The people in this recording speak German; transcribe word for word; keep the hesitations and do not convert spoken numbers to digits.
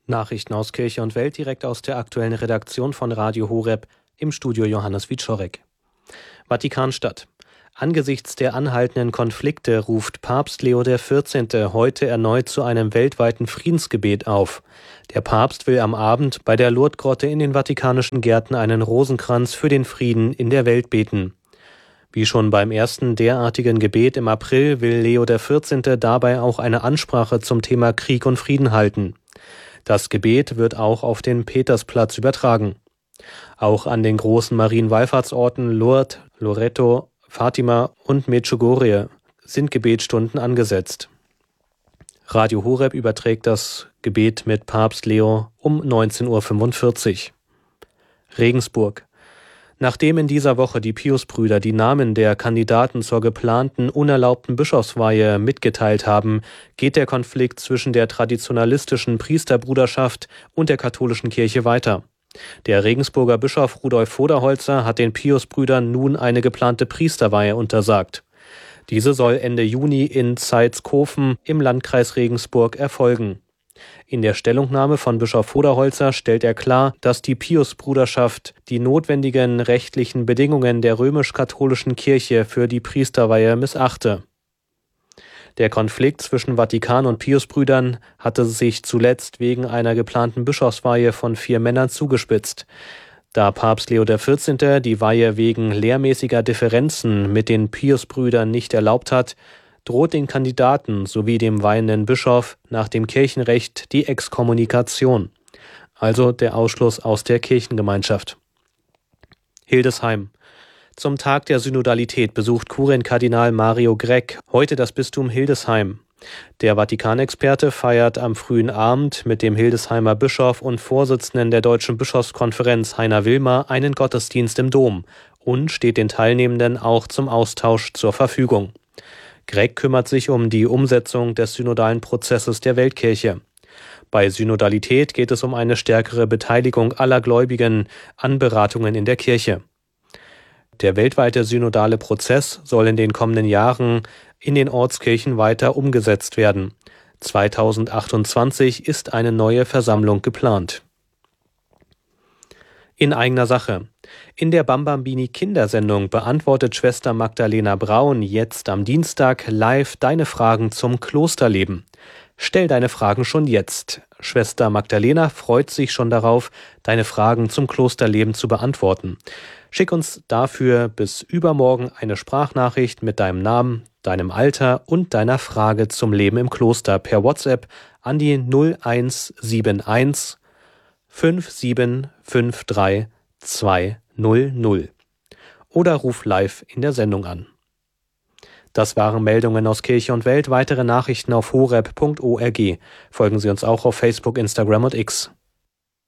Nachrichten aus Kirche und Welt direkt aus der aktuellen Redaktion von Radio Horeb, im Studio Johannes Wieczorek. Vatikanstadt. Angesichts der anhaltenden Konflikte ruft Papst Leo der vierzehnte heute erneut zu einem weltweiten Friedensgebet auf. Der Papst will am Abend bei der Lourdesgrotte in den Vatikanischen Gärten einen Rosenkranz für den Frieden in der Welt beten. Wie schon beim ersten derartigen Gebet im April will Leo der vierzehnte dabei auch eine Ansprache zum Thema Krieg und Frieden halten. Das Gebet wird auch auf den Petersplatz übertragen. Auch an den großen Marienwallfahrtsorten Lourdes, Loreto, Fatima und Medjugorje sind Gebetsstunden angesetzt. Radio Horeb überträgt das Gebet mit Papst Leo um neunzehn Uhr fünfundvierzig. Regensburg. Nachdem in dieser Woche die Piusbrüder die Namen der Kandidaten zur geplanten unerlaubten Bischofsweihe mitgeteilt haben, geht der Konflikt zwischen der traditionalistischen Priesterbruderschaft und der katholischen Kirche weiter. Der Regensburger Bischof Rudolf Voderholzer hat den Piusbrüdern nun eine geplante Priesterweihe untersagt. Diese soll Ende Juni in Zeitskofen im Landkreis Regensburg erfolgen. In der Stellungnahme von Bischof Voderholzer stellt er klar, dass die Piusbruderschaft die notwendigen rechtlichen Bedingungen der römisch-katholischen Kirche für die Priesterweihe missachte. Der Konflikt zwischen Vatikan und Piusbrüdern hatte sich zuletzt wegen einer geplanten Bischofsweihe von vier Männern zugespitzt. Da Papst Leo der vierzehnte die Weihe wegen lehrmäßiger Differenzen mit den Piusbrüdern nicht erlaubt hat, droht den Kandidaten sowie dem weihenden Bischof nach dem Kirchenrecht die Exkommunikation, also der Ausschluss aus der Kirchengemeinschaft. Hildesheim. Zum Tag der Synodalität besucht Kurienkardinal Mario Grech heute das Bistum Hildesheim. Der Vatikanexperte feiert am frühen Abend mit dem Hildesheimer Bischof und Vorsitzenden der Deutschen Bischofskonferenz Heiner Wilmer einen Gottesdienst im Dom und steht den Teilnehmenden auch zum Austausch zur Verfügung. Grech kümmert sich um die Umsetzung des synodalen Prozesses der Weltkirche. Bei Synodalität geht es um eine stärkere Beteiligung aller Gläubigen an Beratungen in der Kirche. Der weltweite synodale Prozess soll in den kommenden Jahren in den Ortskirchen weiter umgesetzt werden. zweitausendachtundzwanzig ist eine neue Versammlung geplant. In eigener Sache. In der Bambambini-Kindersendung beantwortet Schwester Magdalena Braun jetzt am Dienstag live deine Fragen zum Klosterleben. Stell deine Fragen schon jetzt. Schwester Magdalena freut sich schon darauf, deine Fragen zum Klosterleben zu beantworten. Schick uns dafür bis übermorgen eine Sprachnachricht mit deinem Namen, deinem Alter und deiner Frage zum Leben im Kloster per WhatsApp an die null eins sieben eins fünf sieben fünf drei zwei null null oder ruf live in der Sendung an. Das waren Meldungen aus Kirche und Welt. Weitere Nachrichten auf horeb punkt org. Folgen Sie uns auch auf Facebook, Instagram und X.